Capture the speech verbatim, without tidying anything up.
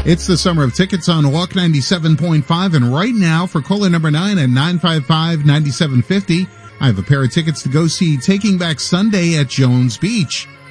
It's the Summer of Tickets on Walk ninety-seven point five, and right now for caller number nine at nine five five, nine seven five zero, I have a pair of tickets to go see Taking Back Sunday at Jones Beach.